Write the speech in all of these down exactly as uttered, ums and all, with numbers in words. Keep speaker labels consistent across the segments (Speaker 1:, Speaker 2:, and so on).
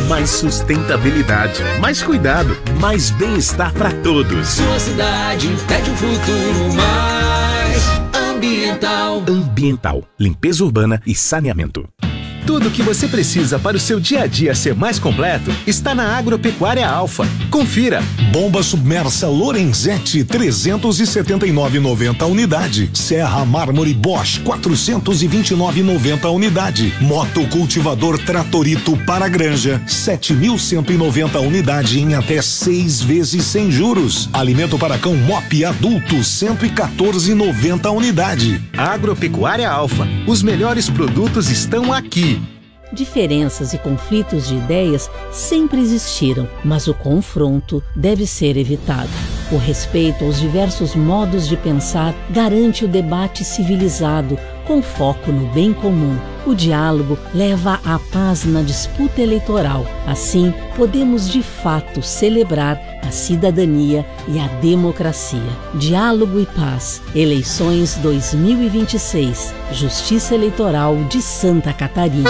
Speaker 1: Mais sustentabilidade, mais cuidado, mais bem-estar para todos.
Speaker 2: Sua cidade pede um futuro mais ambiental.
Speaker 1: Ambiental, limpeza urbana e saneamento. Tudo o que você precisa para o seu dia a dia ser mais completo está na Agropecuária Alfa. Confira.
Speaker 3: Bomba submersa Lorenzetti trezentos e setenta e nove reais e noventa centavos unidade. Serra Mármore Bosch quatrocentos e vinte e nove reais e noventa centavos unidade. Moto cultivador Tratorito para Granja sete mil cento e noventa unidade em até seis vezes sem juros. Alimento para cão Mop adulto cento e quatorze reais e noventa centavos unidade.
Speaker 1: Agropecuária Alfa. Os melhores produtos estão aqui.
Speaker 4: Diferenças e conflitos de ideias sempre existiram, mas o confronto deve ser evitado. O respeito aos diversos modos de pensar garante o debate civilizado, com foco no bem comum. O diálogo leva à paz na disputa eleitoral. Assim, podemos de fato celebrar a cidadania e a democracia. Diálogo e paz. Eleições dois mil e vinte e seis. Justiça Eleitoral de Santa Catarina.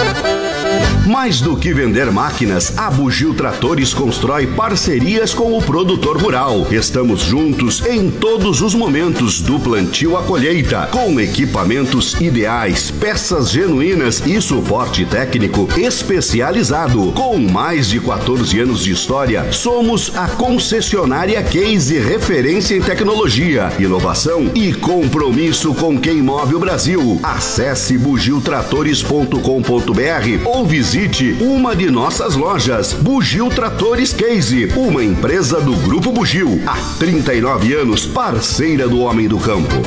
Speaker 5: Mais do que vender máquinas, a Bugio Tratores constrói parcerias com o produtor rural. Estamos juntos em todos os momentos, do plantio à colheita, com equipamentos ideais, peças genuínas e suporte técnico especializado. Com mais de quatorze anos de história, somos a concessionária Case, referência em tecnologia, inovação e compromisso com quem move o Brasil. Acesse bugio tratores ponto com ponto br ou visite uma de nossas lojas. Bugio Tratores Case, uma empresa do Grupo Bugio, há trinta e nove anos, parceira do homem do campo.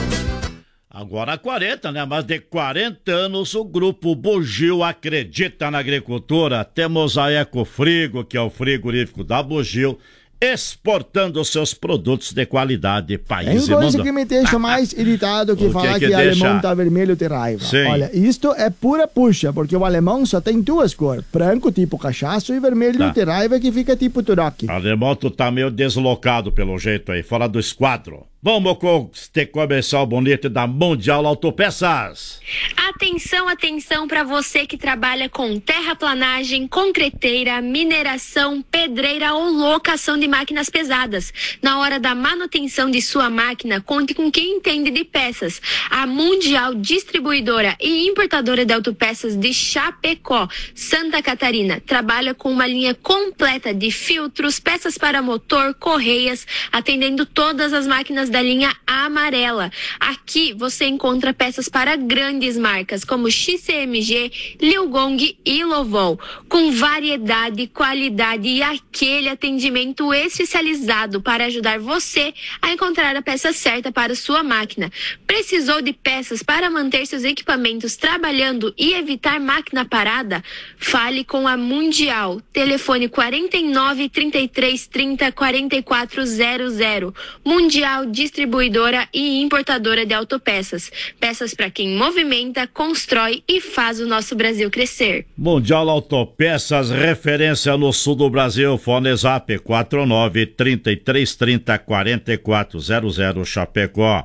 Speaker 6: Agora quarenta, né? Mais de quarenta anos o Grupo Bugio acredita na agricultura. Temos a Ecofrigo, que é o frigorífico da Bugio, exportando seus produtos de qualidade. País
Speaker 7: Tem coisa que me deixa mais irritado que falar que, que, que alemão tá vermelho de raiva.
Speaker 6: Sim.
Speaker 7: Olha, isto é pura puxa, porque o alemão só tem duas cores, branco tipo cachaço e vermelho tá. de raiva que fica tipo turoque.
Speaker 6: Alemão, tu tá meio deslocado pelo jeito aí, fora do esquadro. Vamos com este comercial bonito da Mundial Autopeças.
Speaker 8: Atenção, atenção para você que trabalha com terraplanagem, concreteira, mineração, pedreira ou locação de máquinas pesadas. Na hora da manutenção de sua máquina, conte com quem entende de peças. A Mundial Distribuidora e Importadora de Autopeças de Chapecó, Santa Catarina, trabalha com uma linha completa de filtros, peças para motor, correias, atendendo todas as máquinas da linha amarela. Aqui você encontra peças para grandes marcas como X C M G, Liugong e Lovol, com variedade, qualidade e aquele atendimento especializado para ajudar você a encontrar a peça certa para sua máquina. Precisou de peças para manter seus equipamentos trabalhando e evitar máquina parada? Fale com a Mundial. Telefone quarenta e nove, trinta e três, trinta, quarenta e quatro zero zero. Mundial Distribuidora e Importadora de Autopeças. Peças para quem movimenta, constrói e faz o nosso Brasil crescer.
Speaker 6: Mundial Autopeças, referência no sul do Brasil. Fone Zap quatro nove, trinta e três, trinta, quarenta e quatro zero zero, Chapecó.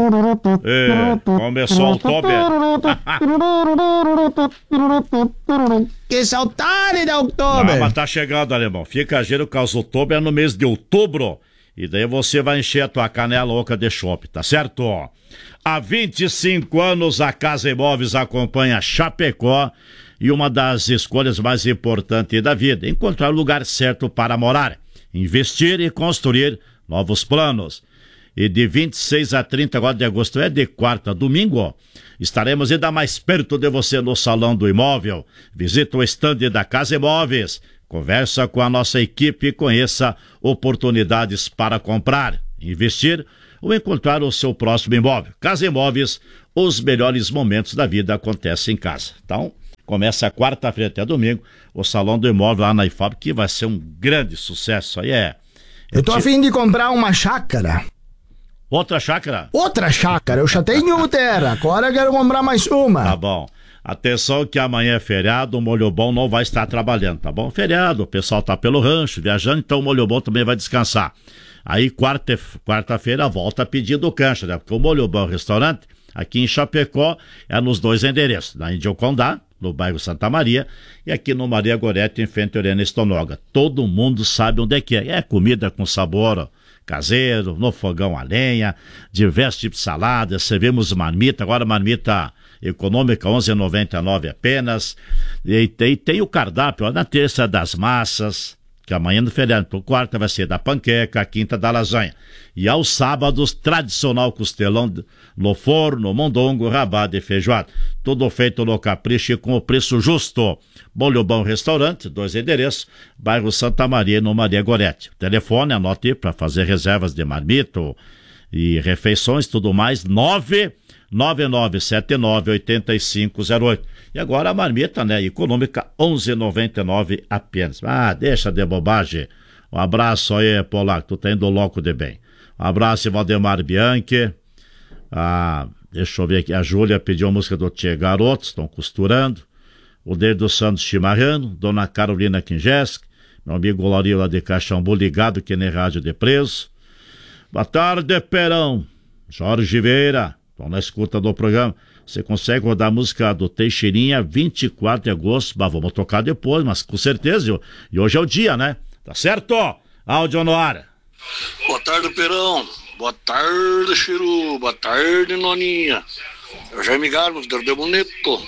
Speaker 6: É, começou o Oktober.
Speaker 7: Que saudade da Oktober.
Speaker 6: Ah, mas tá chegando, alemão. Fica giro que o Oktober é no mês de outubro. E daí você vai encher a tua canela oca de chopp, tá certo? Há vinte e cinco anos a Casa Imóveis acompanha Chapecó e uma das escolhas mais importantes da vida, encontrar o lugar certo para morar, investir e construir novos planos. E de vinte e seis a trinta agora de agosto, é de quarta a domingo, estaremos ainda mais perto de você no Salão do Imóvel. Visita o estande da Casa Imóveis, conversa com a nossa equipe e conheça oportunidades para comprar, investir ou encontrar o seu próximo imóvel. Casa Imóveis, os melhores momentos da vida acontecem em casa. Então, começa quarta-feira até domingo, o Salão do Imóvel lá na I F A B, que vai ser um grande sucesso. Aí é...
Speaker 7: Eu tô a fim de comprar uma chácara.
Speaker 6: Outra chácara?
Speaker 7: Outra chácara, eu já tenho terra, agora eu quero comprar mais uma.
Speaker 6: Tá bom. Atenção que amanhã é feriado, o Molho Bom não vai estar trabalhando, tá bom? Feriado, o pessoal tá pelo rancho, viajando, então o Molho Bom também vai descansar. Aí quarta, quarta-feira volta a pedir do cancha, né? Porque o Molho Bom restaurante, aqui em Chapecó, é nos dois endereços, na Índio Condá, no bairro Santa Maria, e aqui no Maria Gorete, em frente à Helena Stonoga. Todo mundo sabe onde é que é. É comida com sabor, ó, caseiro, no fogão a lenha, diversos tipos de saladas, servimos marmita, agora marmita econômica, onze reais e noventa e nove centavos apenas, e tem, tem o cardápio, ó, na terça das massas, que amanhã no feriado, por quarta vai ser da panqueca, a quinta da lasanha, e aos sábados, tradicional costelão no forno, mondongo, rabada e feijoada, tudo feito no capricho e com o preço justo. Bolho Bom Restaurante, dois endereços, bairro Santa Maria, no Maria Gorete. Telefone, anote aí para fazer reservas de marmito e refeições, tudo mais, nove nove nove sete nove oito cinco zero oito. E agora a marmita, né, econômica, onze reais e noventa e nove centavos apenas. Ah, deixa de bobagem. Um abraço aí, Polaco, tu tá indo louco de bem. Um abraço, Valdemar Bianchi. Ah, deixa eu ver aqui, a Júlia pediu a música do Tchê Garoto, estão costurando. O Dedo Santos Chimarrano, Dona Carolina Kinjeski, meu amigo Laurinho lá de Caxambu, ligado aqui na Rádio de Preso. Boa tarde, Perão. Jorge Vieira, estão na escuta do programa. Você consegue rodar a música do Teixeirinha, vinte e quatro de agosto. Bah, vamos tocar depois, mas com certeza. E hoje é o dia, né? Tá certo? Áudio no ar.
Speaker 9: Boa tarde, Perão. Boa tarde, Chiru. Boa tarde, Noninha. Eu Jaime Garbo, de Bonito.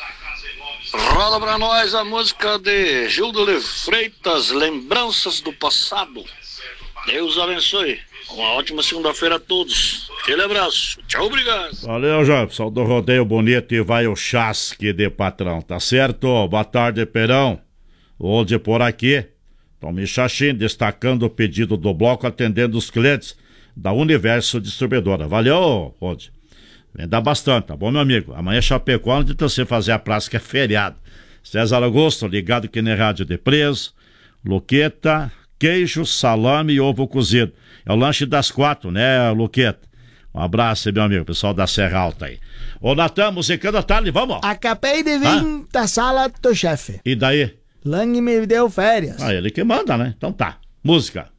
Speaker 9: Roda pra nós a música de Gildo de Freitas, Lembranças do Passado. Deus abençoe. Uma ótima segunda-feira a todos. Aquele abraço. Tchau, obrigado.
Speaker 6: Valeu, João. Pessoal do Rodeio Bonito e vai o chasque de patrão, tá certo? Boa tarde, Perão. Hoje por aqui, Tomi Xaxim, destacando o pedido do bloco, atendendo os clientes da Universo Distribuidora. Valeu, Rode. Venda bastante, tá bom, meu amigo? Amanhã é Chapecó, onde você fazer a praça, que é feriado. César Augusto, ligado aqui na Rádio de Preso. Luqueta, queijo, salame e ovo cozido. É o lanche das quatro, né, Luqueta? Um abraço, meu amigo, pessoal da Serra Alta aí. Ô, Natan, musicando a tarde, vamos?
Speaker 7: Acabei de vir ah? da sala do chefe.
Speaker 6: E daí?
Speaker 7: Lang me deu férias.
Speaker 6: Ah, ele que manda, né? Então tá. Música.